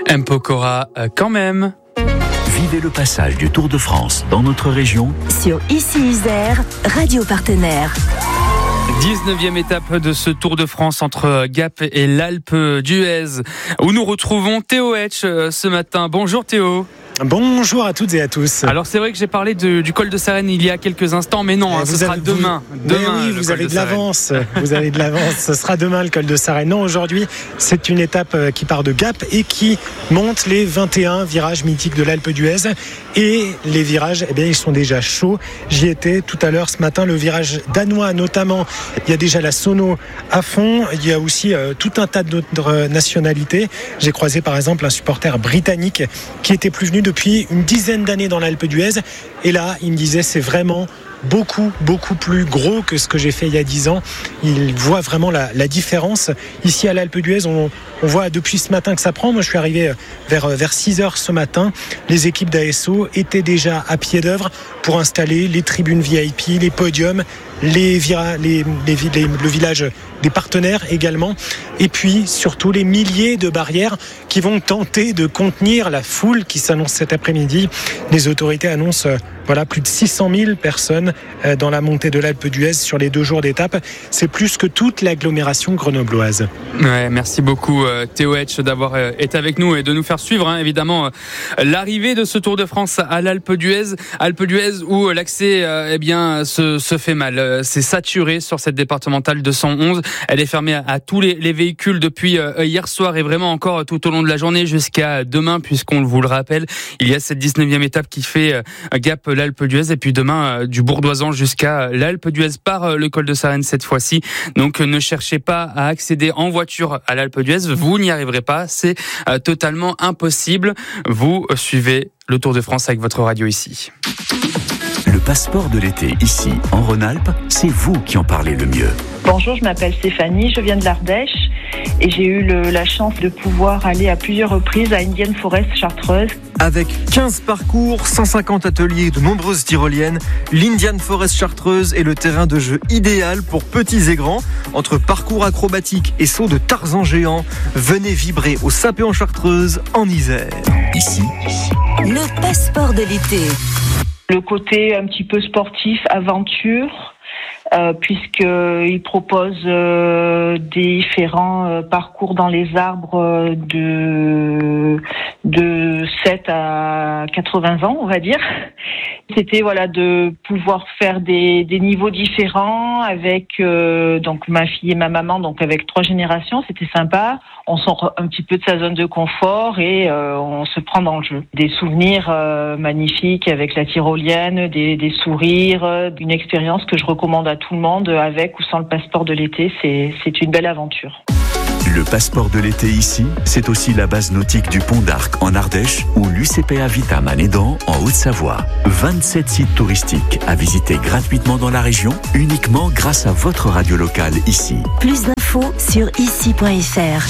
M. Pokora, quand même. Vivez le passage du Tour de France dans notre région sur Ici Isère, radio partenaire. 19e étape de ce Tour de France entre Gap et l'Alpe d'Huez, où nous retrouvons Théo Hetsch ce matin. Bonjour Théo. Bonjour à toutes et à tous. Alors c'est vrai que j'ai parlé du col de Sarenne il y a quelques instants, mais non, ce sera demain. Oui, vous avez de l'avance. Vous avez de l'avance. Ce sera demain le col de Sarenne. Non, aujourd'hui, c'est une étape qui part de Gap et qui monte les 21 virages mythiques de l'Alpe d'Huez. Et les virages, ils sont déjà chauds. J'y étais tout à l'heure ce matin. Le virage danois, notamment, il y a déjà la sono à fond. Il y a aussi tout un tas d'autres nationalités. J'ai croisé par exemple un supporter britannique qui était plus venu depuis une dizaine d'années dans l'Alpe d'Huez. Et là, il me disait, c'est vraiment beaucoup plus gros que ce que j'ai fait il y a 10 ans. Il voit vraiment la différence. Ici à l'Alpe d'Huez, on voit depuis ce matin que ça prend. Moi, je suis arrivé vers 6h ce matin. Les équipes d'ASO étaient déjà à pied d'œuvre pour installer les tribunes VIP, les podiums, le village des partenaires également. Et puis, surtout, les milliers de barrières qui vont tenter de contenir la foule qui s'annonce cet après-midi. Les autorités annoncent plus de 600 000 personnes dans la montée de l'Alpe d'Huez sur les 2 jours d'étape. C'est plus que toute l'agglomération grenobloise. Ouais, merci beaucoup Théo Hetsch d'avoir été avec nous et de nous faire suivre évidemment l'arrivée de ce Tour de France à l'Alpe d'Huez. Alpe d'Huez où l'accès se fait mal. C'est saturé sur cette départementale 211. Elle est fermée à tous les véhicules depuis hier soir et vraiment encore tout au long de la journée jusqu'à demain, puisqu'on vous le rappelle, il y a cette 19e étape qui fait Gap l'Alpe d'Huez et puis demain du Bourdoisan jusqu'à l'Alpe d'Huez par le col de Sarenne cette fois-ci. Donc ne cherchez pas à accéder en voiture à l'Alpe d'Huez, vous n'y arriverez pas, c'est totalement impossible. Vous suivez le Tour de France avec votre radio ici. Le passeport de l'été ici en Rhône-Alpes, c'est vous qui en parlez le mieux. Bonjour, je m'appelle Stéphanie, je viens de l'Ardèche et j'ai eu la chance de pouvoir aller à plusieurs reprises à Indian Forest Chartreuse. Avec 15 parcours, 150 ateliers et de nombreuses tyroliennes, l'Indian Forest Chartreuse est le terrain de jeu idéal pour petits et grands. Entre parcours acrobatiques et sauts de Tarzan géant, venez vibrer au Sapé en Chartreuse, en Isère. Ici, le passeport de l'été. Le côté un petit peu sportif, aventure, puisqu'il propose différents parcours dans les arbres de 7 à 80 ans, on va dire. C'était de pouvoir faire des niveaux différents avec donc ma fille et ma maman, donc avec 3 générations, c'était sympa. On sort un petit peu de sa zone de confort et on se prend dans le jeu. Des souvenirs magnifiques avec la tyrolienne, des sourires, une expérience que je recommande à tout le monde avec ou sans le passeport de l'été. C'est une belle aventure. le passeport de l'été ici, c'est aussi la base nautique du Pont d'Arc en Ardèche ou l'UCPA Vita Manédan en Haute-Savoie. 27 sites touristiques à visiter gratuitement dans la région, uniquement grâce à votre radio locale ici. Plus d'infos sur ici.fr.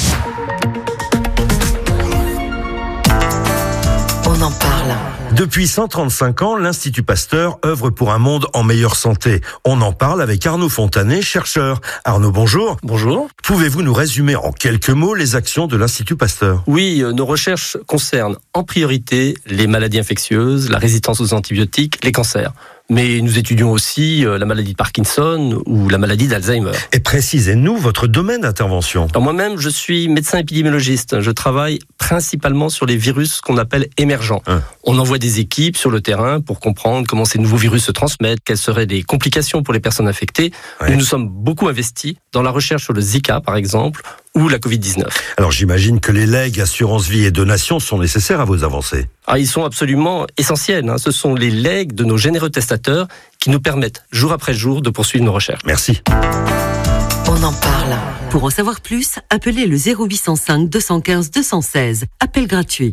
On en parle. Depuis 135 ans, l'Institut Pasteur œuvre pour un monde en meilleure santé. On en parle avec Arnaud Fontanet, chercheur. Arnaud, bonjour. Bonjour. Pouvez-vous nous résumer en quelques mots les actions de l'Institut Pasteur ? Oui, nos recherches concernent en priorité les maladies infectieuses, la résistance aux antibiotiques, les cancers. Mais nous étudions aussi la maladie de Parkinson ou la maladie d'Alzheimer. Et précisez-nous votre domaine d'intervention. Alors moi-même, je suis médecin épidémiologiste. Je travaille principalement sur les virus qu'on appelle émergents. On envoie des équipes sur le terrain pour comprendre comment ces nouveaux virus se transmettent, quelles seraient les complications pour les personnes infectées. Nous nous sommes beaucoup investis dans la recherche sur le Zika, par exemple, ou la Covid-19. Alors j'imagine que les legs, assurance vie et donations sont nécessaires à vos avancées. Ils sont absolument essentiels. Ce sont les legs de nos généreux testateurs qui nous permettent, jour après jour, de poursuivre nos recherches. Merci. On en parle. Pour en savoir plus, appelez le 0805 215 216. Appel gratuit.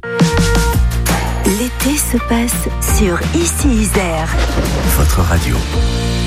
L'été se passe sur Ici Isère. Votre radio.